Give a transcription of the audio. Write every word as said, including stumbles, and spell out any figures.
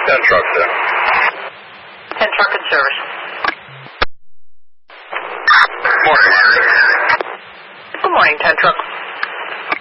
ten trucks there. ten truck in service. Morning, Margaret. Good morning, ten truck.